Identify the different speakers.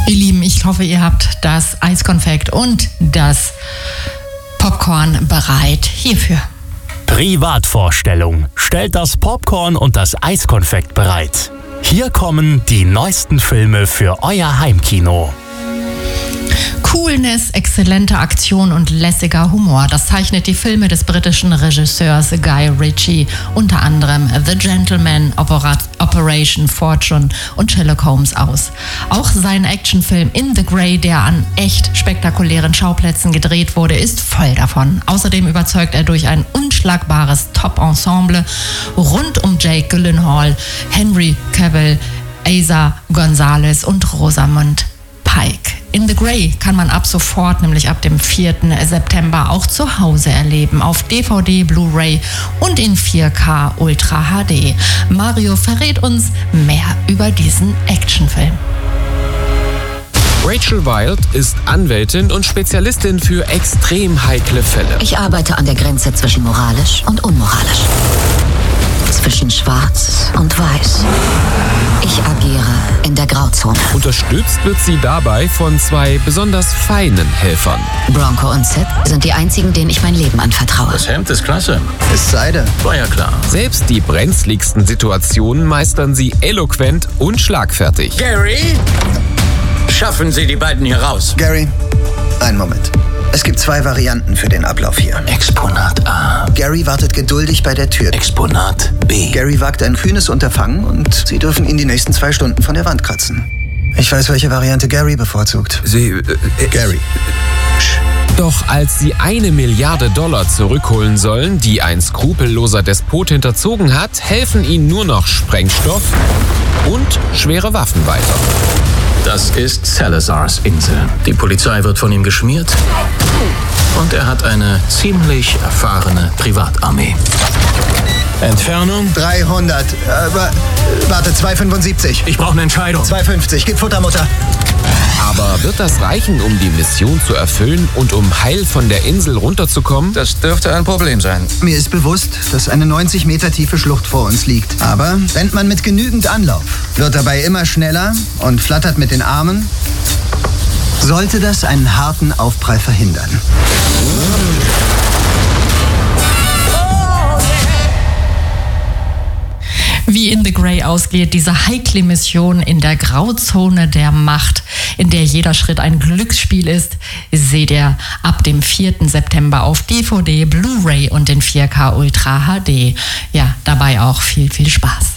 Speaker 1: Ihr Lieben, ich hoffe, ihr habt das Eiskonfekt und das Popcorn bereit hierfür.
Speaker 2: Privatvorstellung. Stellt das Popcorn und das Eiskonfekt bereit. Hier kommen die neuesten Filme für euer Heimkino.
Speaker 1: Coolness, exzellente Aktion und lässiger Humor. Das zeichnet die Filme des britischen Regisseurs Guy Ritchie, unter anderem The Gentleman, Operation Fortune und Sherlock Holmes aus. Auch sein Actionfilm In the Grey, der an echt spektakulären Schauplätzen gedreht wurde, ist voll davon. Außerdem überzeugt er durch ein unschlagbares Top-Ensemble rund um Jake Gyllenhaal, Henry Cavill, Eiza Gonzalez und Rosamund Pike. In the Grey kann man ab sofort, nämlich ab dem 4. September, auch zu Hause erleben. Auf DVD, Blu-ray und in 4K Ultra HD. Mario verrät uns mehr über diesen Actionfilm.
Speaker 3: Rachel Wild ist Anwältin und Spezialistin für extrem heikle Fälle.
Speaker 4: Ich arbeite an der Grenze zwischen moralisch und unmoralisch. Zwischen Schwarz und Weiß. Ich agiere in der Grauzone.
Speaker 3: Unterstützt wird sie dabei von zwei besonders feinen Helfern.
Speaker 4: Bronco und Sid sind die einzigen, denen ich mein Leben anvertraue.
Speaker 5: Das Hemd ist klasse.
Speaker 6: Es sei denn.
Speaker 5: War ja klar.
Speaker 3: Selbst die brenzligsten Situationen meistern sie eloquent und schlagfertig.
Speaker 5: Gary, schaffen Sie die beiden hier raus.
Speaker 6: Gary, einen Moment. Es gibt zwei Varianten für den Ablauf hier.
Speaker 5: Exponat A.
Speaker 6: Gary wartet geduldig bei der Tür.
Speaker 5: Exponat B.
Speaker 6: Gary wagt ein kühnes Unterfangen und Sie dürfen ihn die nächsten 2 Stunden von der Wand kratzen. Ich weiß, welche Variante Gary bevorzugt. Gary.
Speaker 3: Doch als sie $1 Milliarde zurückholen sollen, die ein skrupelloser Despot hinterzogen hat, helfen ihnen nur noch Sprengstoff und schwere Waffen weiter.
Speaker 5: Das ist Salazars Insel. Die Polizei wird von ihm geschmiert und er hat eine ziemlich erfahrene Privatarmee. Entfernung?
Speaker 6: 300. Warte, 275.
Speaker 5: Ich brauche eine Entscheidung.
Speaker 6: 250. Gib Futter, Mutter.
Speaker 3: Aber wird das reichen, um die Mission zu erfüllen und um heil von der Insel runterzukommen?
Speaker 5: Das dürfte ein Problem sein.
Speaker 6: Mir ist bewusst, dass eine 90 Meter tiefe Schlucht vor uns liegt. Aber rennt man mit genügend Anlauf, wird dabei immer schneller und flattert mit den Armen, sollte das einen harten Aufprall verhindern.
Speaker 1: Wie In the Grey ausgeht, diese heikle Mission in der Grauzone der Macht, in der jeder Schritt ein Glücksspiel ist, seht ihr ab dem 4. September auf DVD, Blu-ray und in 4K Ultra HD. Ja, dabei auch viel, viel Spaß.